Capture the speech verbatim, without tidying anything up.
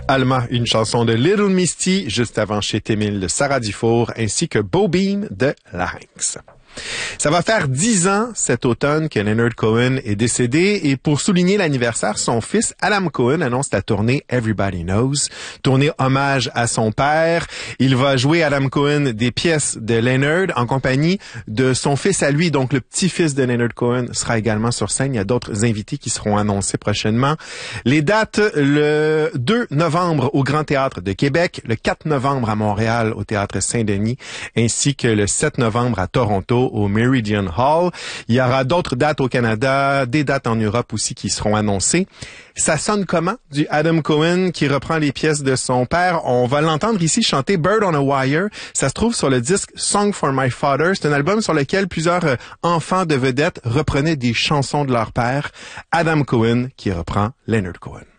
Alma, une chanson de Little Misty, juste avant Chez Témil de Sarah Dufour, ainsi que Beau Beam de Larynx. Ça va faire dix ans cet automne que Leonard Cohen est décédé et pour souligner l'anniversaire, son fils Adam Cohen annonce la tournée Everybody Knows, tournée hommage à son père. Il va jouer Adam Cohen des pièces de Leonard en compagnie de son fils à lui, donc le petit-fils de Leonard Cohen sera également sur scène. Il y a d'autres invités qui seront annoncés prochainement. Les dates, le deux novembre au Grand Théâtre de Québec, le quatre novembre à Montréal au Théâtre Saint-Denis, ainsi que le sept novembre à Toronto au Meridian Hall. Il y aura d'autres dates au Canada, des dates en Europe aussi qui seront annoncées. Ça sonne comment du Adam Cohen qui reprend les pièces de son père? On va l'entendre ici chanter Bird on a Wire. Ça se trouve sur le disque Song for My Father. C'est un album sur lequel plusieurs enfants de vedettes reprenaient des chansons de leur père. Adam Cohen qui reprend Leonard Cohen.